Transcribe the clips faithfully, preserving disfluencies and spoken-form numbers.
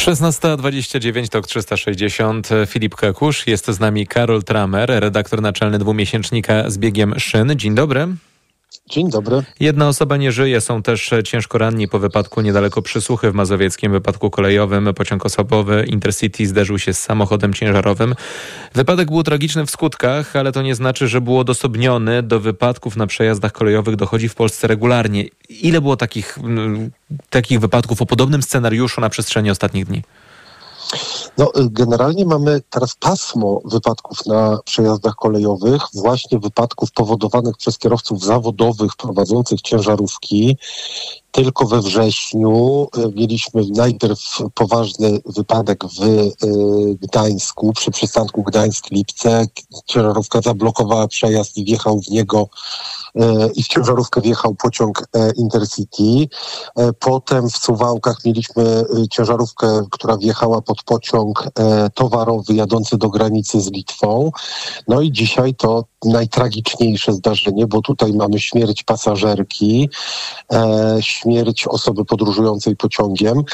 szesnasta dwadzieścia dziewięć, Tok trzysta sześćdziesiąt. Filip Kakusz, jest z nami Karol Tramer, redaktor naczelny dwumiesięcznika Z biegiem szyn. Dzień dobry. Dzień dobry. Jedna osoba nie żyje, są też ciężko ranni po wypadku niedaleko Przysłuchy w mazowieckim wypadku kolejowym. Pociąg osobowy Intercity zderzył się z samochodem ciężarowym. Wypadek był tragiczny w skutkach, ale to nie znaczy, że był odosobniony. Do wypadków na przejazdach kolejowych dochodzi w Polsce regularnie. Ile było takich, takich wypadków o podobnym scenariuszu na przestrzeni ostatnich dni? No, generalnie mamy teraz pasmo wypadków na przejazdach kolejowych, właśnie wypadków powodowanych przez kierowców zawodowych prowadzących ciężarówki. Tylko we wrześniu mieliśmy najpierw poważny wypadek w Gdańsku, przy przystanku Gdańsk-Lipce. Ciężarówka zablokowała przejazd i wjechał w niego i w ciężarówkę wjechał pociąg Intercity. Potem w Suwałkach mieliśmy ciężarówkę, która wjechała pod pociąg towarowy jadący do granicy z Litwą. No i dzisiaj to najtragiczniejsze zdarzenie, bo tutaj mamy śmierć pasażerki, śmierć osoby podróżującej pociągiem.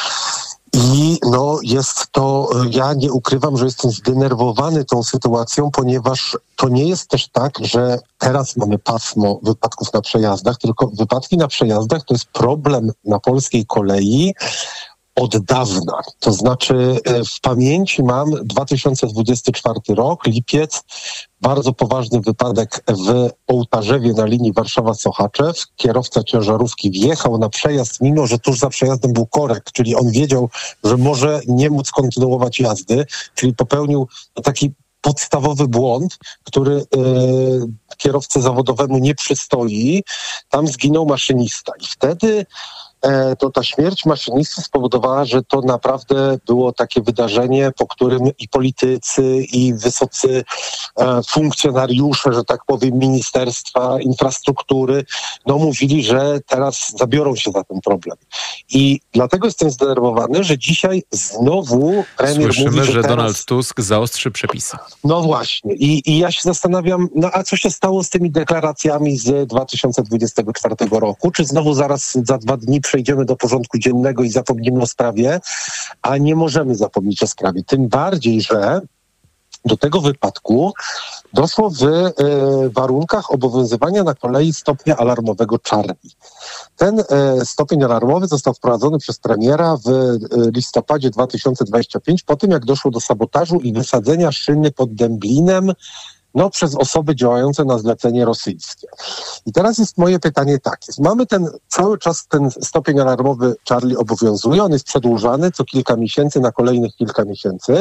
I no jest to, ja nie ukrywam, że jestem zdenerwowany tą sytuacją, ponieważ to nie jest też tak, że teraz mamy pasmo wypadków na przejazdach, tylko wypadki na przejazdach to jest problem na polskiej kolei od dawna. To znaczy w pamięci mam dwa tysiące dwudziesty czwarty rok, lipiec, bardzo poważny wypadek w Ołtarzewie na linii Warszawa-Sochaczew. Kierowca ciężarówki wjechał na przejazd, mimo że tuż za przejazdem był korek, czyli on wiedział, że może nie móc kontynuować jazdy, czyli popełnił taki podstawowy błąd, który y, kierowcy zawodowemu nie przystoi. Tam zginął maszynista i wtedy to ta śmierć maszynisty spowodowała, że to naprawdę było takie wydarzenie, po którym i politycy, i wysocy e, funkcjonariusze, że tak powiem, Ministerstwa Infrastruktury, no mówili, że teraz zabiorą się za ten problem. I dlatego jestem zdenerwowany, że dzisiaj znowu premier Słyszymy, mówi, że, że teraz... Donald Tusk zaostrzy przepisy. No właśnie. I, I ja się zastanawiam, no a co się stało z tymi deklaracjami z dwa tysiące dwudziestego czwartego roku? Czy znowu zaraz za dwa dni przejdziemy do porządku dziennego i zapomnimy o sprawie, a nie możemy zapomnieć o sprawie. Tym bardziej, że do tego wypadku doszło w y, warunkach obowiązywania na kolei stopnia alarmowego Charlie. Ten y, stopień alarmowy został wprowadzony przez premiera w y, listopadzie dwa tysiące dwudziestego piątego po tym, jak doszło do sabotażu i wysadzenia szyny pod Dęblinem no przez osoby działające na zlecenie rosyjskie. I teraz jest moje pytanie takie. Mamy ten, cały czas ten stopień alarmowy Charlie obowiązuje, on jest przedłużany co kilka miesięcy na kolejnych kilka miesięcy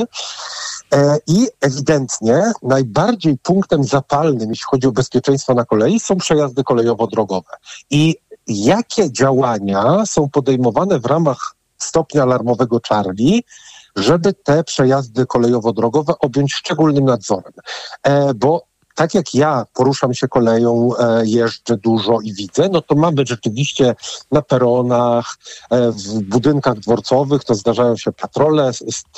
e, i ewidentnie najbardziej punktem zapalnym, jeśli chodzi o bezpieczeństwo na kolei, są przejazdy kolejowo-drogowe. I jakie działania są podejmowane w ramach stopnia alarmowego Charlie, żeby te przejazdy kolejowo-drogowe objąć szczególnym nadzorem. E, bo tak jak ja poruszam się koleją, e, jeżdżę dużo i widzę, no to mamy rzeczywiście na peronach, e, w budynkach dworcowych, to zdarzają się patrole,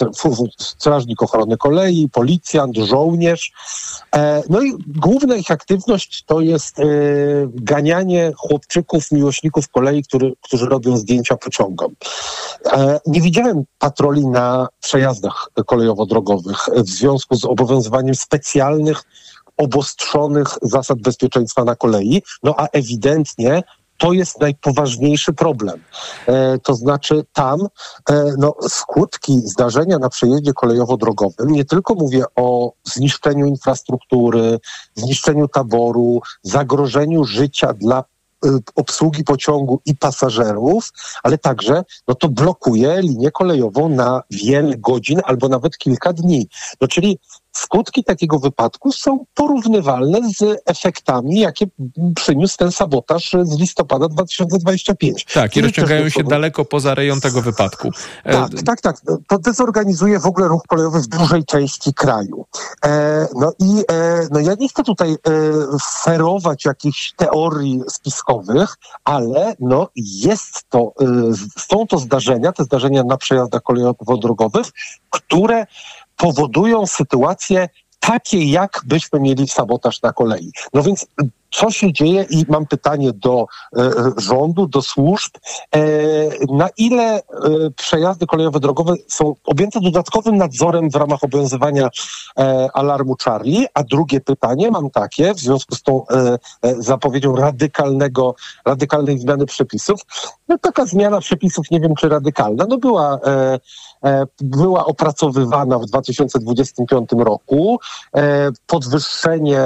strażnik ochrony kolei, policjant, żołnierz. E, no i główna ich aktywność to jest e, ganianie chłopczyków, miłośników kolei, który, którzy robią zdjęcia pociągom. E, nie widziałem patroli na przejazdach kolejowo-drogowych w związku z obowiązywaniem specjalnych obostrzonych zasad bezpieczeństwa na kolei, no a ewidentnie to jest najpoważniejszy problem. E, to znaczy tam e, no, skutki zdarzenia na przejeździe kolejowo-drogowym, nie tylko mówię o zniszczeniu infrastruktury, zniszczeniu taboru, zagrożeniu życia dla obsługi pociągu i pasażerów, ale także no to blokuje linię kolejową na wiele godzin albo nawet kilka dni. No czyli skutki takiego wypadku są porównywalne z efektami, jakie przyniósł ten sabotaż z listopada dwa tysiące dwudziestego piątego. Tak, i rozciągają się daleko poza rejon tego wypadku. Tak, e... tak, tak. To dezorganizuje w ogóle ruch kolejowy w dużej części kraju. E, no i e, no ja nie chcę tutaj e, ferować jakichś teorii spiskowych, ale no jest to, e, są to zdarzenia, te zdarzenia na przejazdach kolejowo-drogowych, które powodują sytuacje takie, jak byśmy mieli sabotaż na kolei. No więc co się dzieje i mam pytanie do e, rządu, do służb, e, na ile e, przejazdy kolejowo-drogowe są objęte dodatkowym nadzorem w ramach obowiązywania e, alarmu Charlie, a drugie pytanie mam takie, w związku z tą e, e, zapowiedzią radykalnego, radykalnej zmiany przepisów, no taka zmiana przepisów, nie wiem czy radykalna, no była e, była opracowywana w dwa tysiące dwudziestym piątym roku. Podwyższenie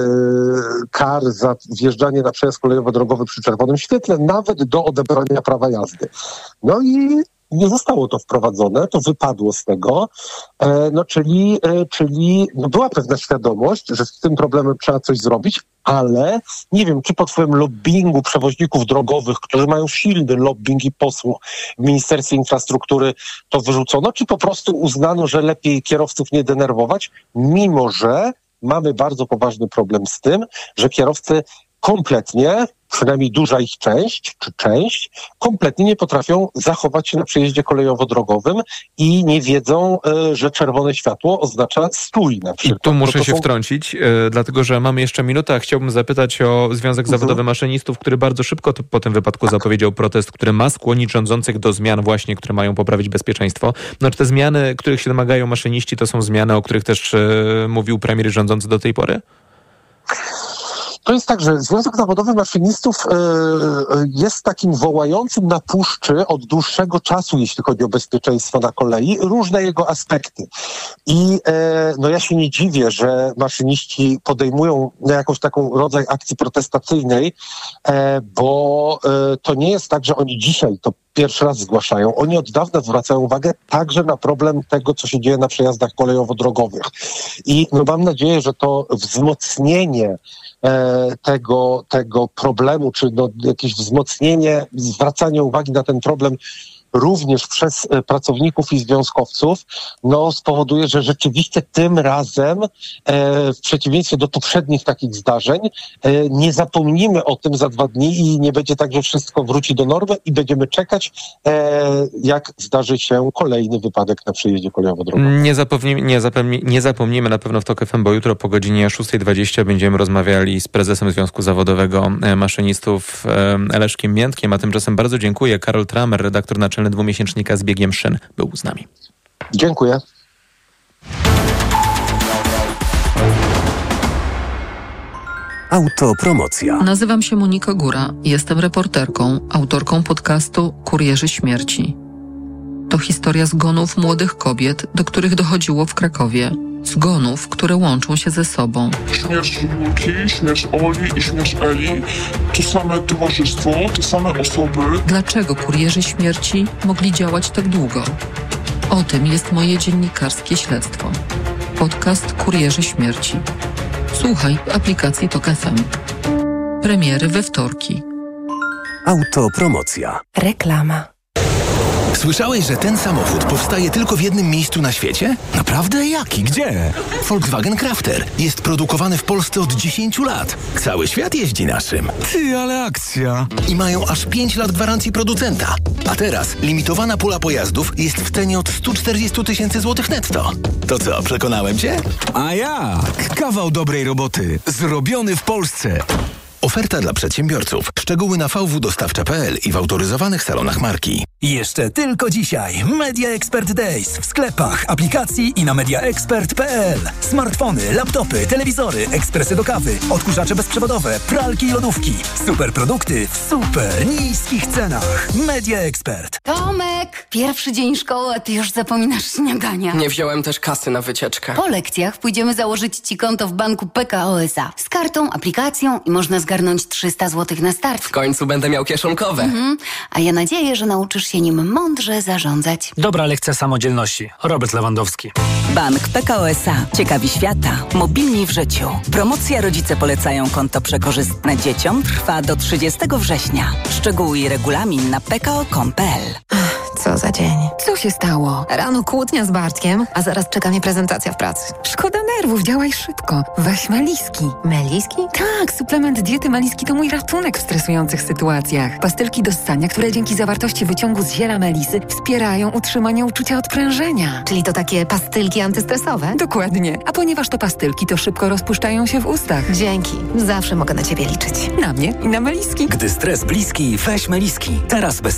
kar za wjeżdżanie na przejazd kolejowo-drogowy przy czerwonym świetle, nawet do odebrania prawa jazdy. No i nie zostało to wprowadzone, to wypadło z tego, no czyli, czyli no była pewna świadomość, że z tym problemem trzeba coś zrobić, ale nie wiem, czy pod wpływem lobbingu przewoźników drogowych, którzy mają silny lobbying i posłuch w Ministerstwie Infrastruktury, to wyrzucono, czy po prostu uznano, że lepiej kierowców nie denerwować, mimo że mamy bardzo poważny problem z tym, że kierowcy kompletnie, przynajmniej duża ich część, czy część, kompletnie nie potrafią zachować się na przejeździe kolejowo-drogowym i nie wiedzą, że czerwone światło oznacza stój na przykład. I tu muszę to się są... wtrącić, dlatego że mamy jeszcze minutę, a chciałbym zapytać o Związek Zawodowy mhm. Maszynistów, który bardzo szybko to, po tym wypadku zapowiedział protest, który ma skłonić rządzących do zmian właśnie, które mają poprawić bezpieczeństwo. No czy te zmiany, których się domagają maszyniści, to są zmiany, o których też e, mówił premier rządzący do tej pory? To jest tak, że Związek Zawodowy Maszynistów y, jest takim wołającym na puszczy od dłuższego czasu, jeśli chodzi o bezpieczeństwo na kolei, różne jego aspekty. I y, no ja się nie dziwię, że maszyniści podejmują jakąś taką rodzaj akcji protestacyjnej, y, bo y, to nie jest tak, że oni dzisiaj to pierwszy raz zgłaszają. Oni od dawna zwracają uwagę także na problem tego, co się dzieje na przejazdach kolejowo-drogowych. I no mam nadzieję, że to wzmocnienie e, tego, tego problemu, czy no, jakieś wzmocnienie, zwracanie uwagi na ten problem również przez pracowników i związkowców, no spowoduje, że rzeczywiście tym razem, e, w przeciwieństwie do poprzednich takich zdarzeń, e, nie zapomnimy o tym za dwa dni i nie będzie tak, że wszystko wróci do normy i będziemy czekać, e, jak zdarzy się kolejny wypadek na przejeździe kolejowo-drogowym. Nie zapomnimy, nie, zapomni, nie zapomnimy na pewno w Tok F M, bo jutro po godzinie szósta dwadzieścia będziemy rozmawiali z prezesem Związku Zawodowego Maszynistów Leszkiem Miętkiem, a tymczasem bardzo dziękuję. Karol Tramer, redaktor naczelny dwumiesięcznika z biegiem szyn, był z nami. Dziękuję. Autopromocja. Nazywam się Monika Góra. Jestem reporterką, autorką podcastu Kurierzy Śmierci. To historia zgonów młodych kobiet, do których dochodziło w Krakowie. Zgonów, które łączą się ze sobą. Śmierć Julki, śmierć Oli i śmierć Eli to same towarzystwo, te same osoby. Dlaczego kurierzy śmierci mogli działać tak długo? O tym jest moje dziennikarskie śledztwo. Podcast Kurierzy Śmierci. Słuchaj w aplikacji Tok F M. Premiery we wtorki. Autopromocja. Reklama. Słyszałeś, że ten samochód powstaje tylko w jednym miejscu na świecie? Naprawdę? Jaki? Gdzie? Volkswagen Crafter. Jest produkowany w Polsce od dziesięciu lat. Cały świat jeździ naszym. Ty, ale akcja. I mają aż pięć lat gwarancji producenta. A teraz limitowana pula pojazdów jest w cenie od sto czterdzieści tysięcy złotych netto. To co, przekonałem cię? A jak? Kawał dobrej roboty. Zrobiony w Polsce. Oferta dla przedsiębiorców. Szczegóły na v w dostawcza kropka p l i w autoryzowanych salonach marki. Jeszcze tylko dzisiaj Media Expert Days w sklepach, aplikacji i na media expert kropka p l. Smartfony, laptopy, telewizory, ekspresy do kawy, odkurzacze bezprzewodowe, pralki i lodówki. Super produkty w super niskich cenach. Media Expert. Tomek, pierwszy dzień szkoły, a ty już zapominasz śniadania. Nie wziąłem też kasy na wycieczkę. Po lekcjach pójdziemy założyć ci konto w banku P K O S A. Z kartą, aplikacją i można zgarnąć trzysta złotych na start. W końcu będę miał kieszonkowe. Mhm. A ja nadzieję, że nauczysz się nim mądrze zarządzać. Dobra lekcja samodzielności. Robert Lewandowski. Bank P K O S A. Ciekawi świata. Mobilni w życiu. Promocja Rodzice polecają konto przekorzystne dzieciom trwa do trzydziestego września. Szczegóły i regulamin na p k o kropka com kropka p l. Co za dzień. Co się stało? Rano kłótnia z Bartkiem, a zaraz czeka mnie prezentacja w pracy. Szkoda nerwów, działaj szybko. Weź Meliski. Meliski? Tak, suplement diety Meliski to mój ratunek w stresujących sytuacjach. Pastylki do ssania, które dzięki zawartości wyciągu z ziela melisy wspierają utrzymanie uczucia odprężenia. Czyli to takie pastylki antystresowe? Dokładnie. A ponieważ to pastylki, to szybko rozpuszczają się w ustach. Dzięki. Zawsze mogę na ciebie liczyć. Na mnie i na Meliski. Gdy stres bliski, weź Meliski. Teraz bez